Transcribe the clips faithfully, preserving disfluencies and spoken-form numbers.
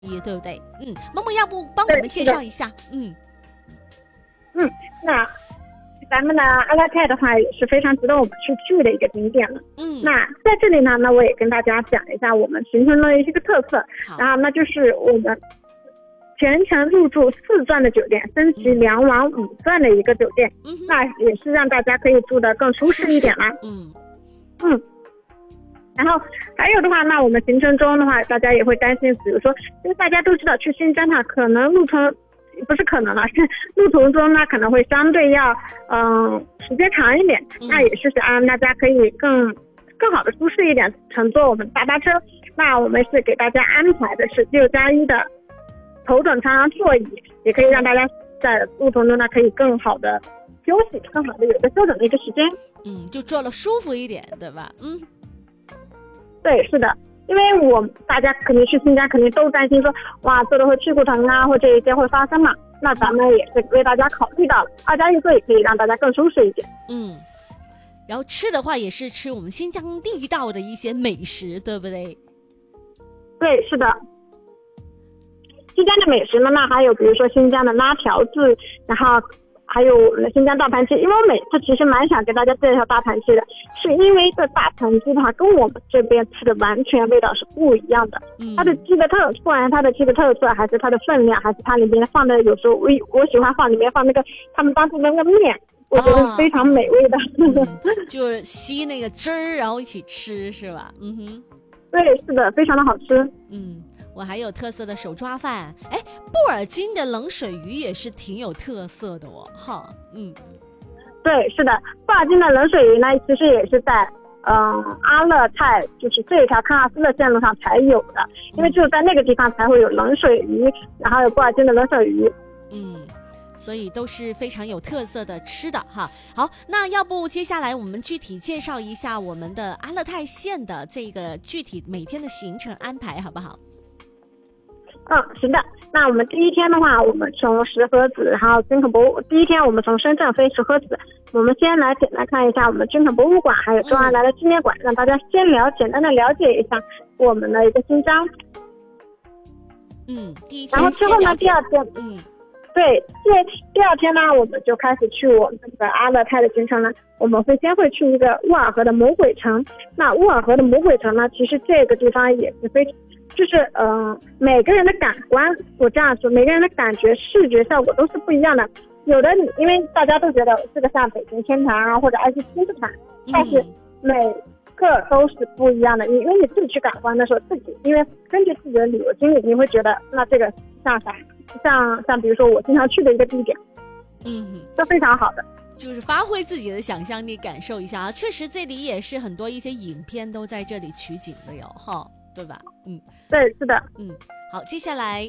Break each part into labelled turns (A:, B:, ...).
A: 对不对？嗯，萌萌要不帮我们介绍一下？嗯
B: 嗯，那咱们的阿勒泰的话也是非常值得我们去去的一个景点了。
A: 嗯，
B: 那在这里呢，那我也跟大家讲一下我们行程的一些个特色，然后那就是我们全程入住四钻的酒店，升级两晚五钻的一个酒店，
A: 嗯，
B: 那也是让大家可以住得更舒适一点啦。
A: 嗯
B: 嗯。然后还有的话，那我们行程中的话，大家也会担心，比如说，因为大家都知道去新疆它可能路程不是可能了，是路途中呢可能会相对要嗯、呃、时间长一点，
A: 嗯、
B: 那也是想让大家可以更更好的舒适一点乘坐我们大巴车。那我们是给大家安排的是六加一的头等舱座椅，也可以让大家在路途中呢可以更好的休息，更好的有一个休整的一个时间。
A: 嗯，就坐了舒服一点，对吧？嗯。
B: 对，是的，因为我大家肯定去新疆，肯定都担心说，哇，坐的会屁股疼啊，或者一些会发生嘛。那咱们也是为大家考虑到了，二加一座也可以让大家更舒适一点。
A: 嗯，然后吃的话也是吃我们新疆地道的一些美食，对不对？
B: 对，是的。新疆的美食呢，那还有比如说新疆的拉条子，然后还有我们的新疆大盘鸡。因为我每次其实蛮想给大家介绍大盘鸡的，是因为这大盘鸡的话跟我们这边吃的完全味道是不一样的。
A: 嗯，
B: 它的鸡的特，不管它的鸡的特色，还是它的分量，还是它里面放的，有时候我我喜欢放里面放那个他们当时那个面，我觉得非常美味的。
A: 啊嗯、就是吸那个汁儿，然后一起吃，是吧？嗯哼，
B: 对，是的，非常的好吃。
A: 嗯。我还有特色的手抓饭，哎，布尔津的冷水鱼也是挺有特色的哦，哈，嗯，
B: 对，是的，布尔津的冷水鱼呢，其实也是在嗯、呃、阿勒泰，就是这条喀纳斯的线路上才有的，因为只有在那个地方才会有冷水鱼，然后有布尔津的冷水鱼，
A: 嗯，所以都是非常有特色的吃的哈。好，那要不接下来我们具体介绍一下我们的阿勒泰线的这个具体每天的行程安排，好不好？
B: 嗯，行的。那我们第一天的话，我们从石河子，然后军统博物。第一天我们从深圳飞石河子，我们先来简单看一下我们军统博物馆，还有周恩来的纪念馆，嗯、让大家先了简单的了解一下我们的一个新疆。
A: 嗯，第一天。
B: 然后之后呢，第二天，
A: 嗯，
B: 对，第第二天呢，我们就开始去我们的阿勒泰的行程了。我们会先会去一个乌尔河的魔鬼城。那乌尔河的魔鬼城呢，其实这个地方也是非常。就是呃，每个人的感官，我这样说，每个人的感觉、视觉效果都是不一样的。有的，因为大家都觉得这个像北京天坛啊，或者爱斯金字塔，但是每个都是不一样的。你因为你自己去感官的时候，自己因为根据自己的旅游经历，你会觉得那这个像啥？像像比如说我经常去的一个地点，
A: 嗯，
B: 都非常好的。
A: 就是发挥自己的想象力，感受一下啊。确实，这里也是很多一些影片都在这里取景的哟，哈。对吧？嗯，
B: 对，是的，
A: 嗯，好，接下来，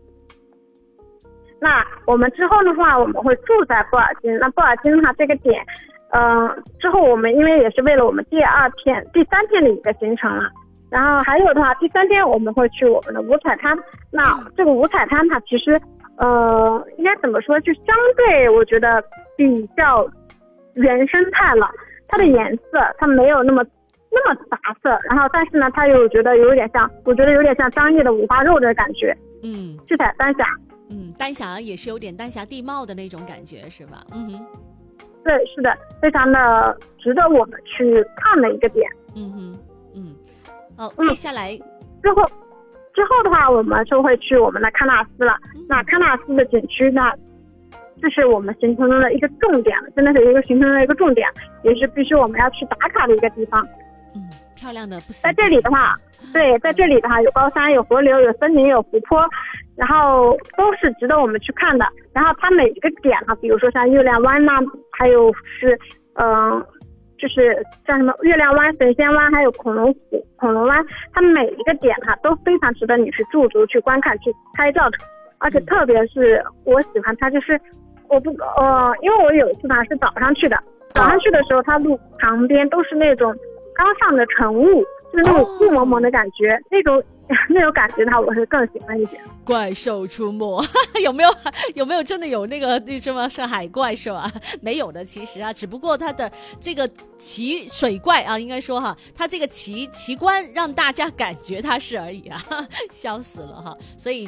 B: 那我们之后的话，我们会住在布尔津。那布尔津的话，这个点，嗯、呃，之后我们因为也是为了我们第二天、第三天的一个行程了。然后还有的话，第三天我们会去我们的五彩滩。那这个五彩滩它其实，呃，应该怎么说？就相对我觉得比较原生态了，它的颜色它没有那么。那么杂色，然后但是呢，它又觉得有点像，我觉得有点像张掖的五花肉的感觉。
A: 嗯，
B: 去在丹霞，
A: 嗯，丹霞也是有点丹霞地貌的那种感觉，是吧？嗯哼，
B: 对，是的，非常的值得我们去看的一个点。
A: 嗯哼，嗯，哦，接下来、
B: 嗯、之后，之后的话，我们就会去我们的喀纳斯了。嗯、那喀纳斯的景区呢？这是我们行程中的一个重点，真的是一个行程中的一个重点，也是必须我们要去打卡的一个地方。
A: 嗯，漂亮的不行。
B: 在这里的话，对，在这里的话有高山、有河流、有森林、有湖泊，然后都是值得我们去看的。然后它每一个点哈，比如说像月亮湾呐、啊，还有是嗯、呃，就是像什么月亮湾、神仙湾，还有恐龙湖、恐龙湾，它每一个点哈都非常值得你去驻足、去观看、去拍照的。而且特别是我喜欢它，就是我不呃，因为我有一次呢是早上去的，早上去的时候，它路旁边都是那种刚上的晨雾， 就是那种雾蒙蒙的感觉，哦、那种那种感觉呢，我是更喜欢一点。
A: 怪兽出没有没有有没有真的有那个那什么是海怪是吧？没有的，其实啊，只不过它的这个奇水怪啊，应该说哈，它这个奇奇观让大家感觉它是而已啊，笑死了哈，所以。